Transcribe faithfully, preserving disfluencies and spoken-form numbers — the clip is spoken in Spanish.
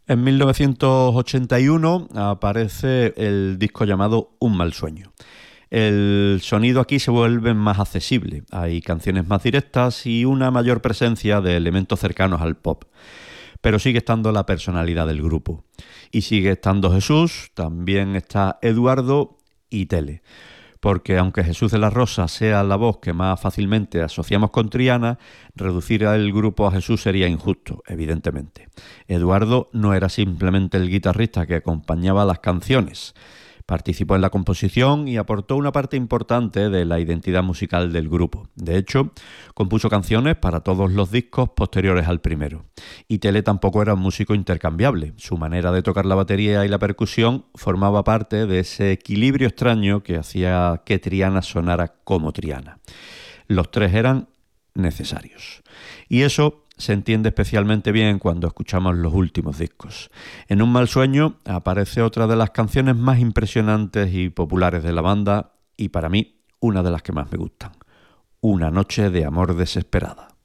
En mil novecientos ochenta y uno aparece el disco llamado Un mal sueño. El sonido aquí se vuelve más accesible, hay canciones más directas y una mayor presencia de elementos cercanos al pop. Pero sigue estando la personalidad del grupo. Y sigue estando Jesús, también está Eduardo y Tele. Porque aunque Jesús de la Rosa sea la voz que más fácilmente asociamos con Triana, reducir el grupo a Jesús sería injusto, evidentemente. Eduardo no era simplemente el guitarrista que acompañaba las canciones. Participó en la composición y aportó una parte importante de la identidad musical del grupo. De hecho, compuso canciones para todos los discos posteriores al primero. Y Tele tampoco era un músico intercambiable. Su manera de tocar la batería y la percusión formaba parte de ese equilibrio extraño que hacía que Triana sonara como Triana. Los tres eran necesarios. Y eso se entiende especialmente bien cuando escuchamos los últimos discos. En Un mal sueño aparece otra de las canciones más impresionantes y populares de la banda y para mí una de las que más me gustan. Una noche de amor desesperada.